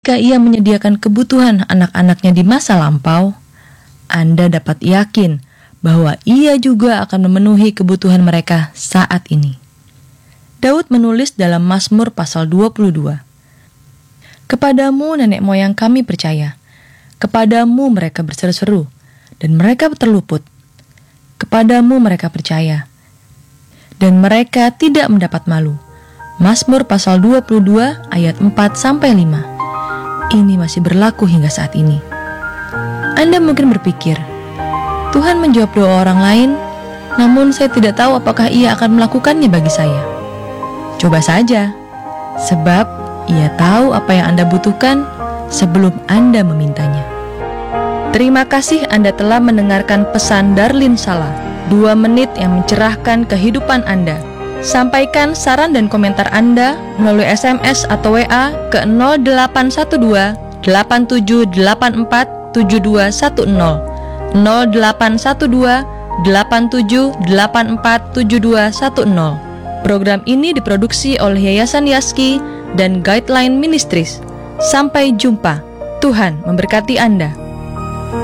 ketika Ia menyediakan kebutuhan anak-anaknya di masa lampau, Anda dapat yakin bahwa Ia juga akan memenuhi kebutuhan mereka saat ini. Daud menulis dalam Mazmur pasal 22, "Kepadamu nenek moyang kami percaya, kepadamu mereka berseru-seru, dan mereka terluput. Kepadamu mereka percaya, dan mereka tidak mendapat malu." Mazmur pasal 22 ayat 4-5. Ini masih berlaku hingga saat ini. Anda mungkin berpikir, Tuhan menjawab doa orang lain, namun saya tidak tahu apakah Ia akan melakukannya bagi saya. Coba saja, sebab Ia tahu apa yang Anda butuhkan sebelum Anda memintanya. Terima kasih Anda telah mendengarkan pesan Darlene Sala, 2 menit yang mencerahkan kehidupan Anda. Sampaikan saran dan komentar Anda melalui SMS atau WA ke 0812 8784 7210, 0812 8784 7210. Program ini diproduksi oleh Yayasan Yaski dan Guideline Ministries. Sampai jumpa. Tuhan memberkati Anda.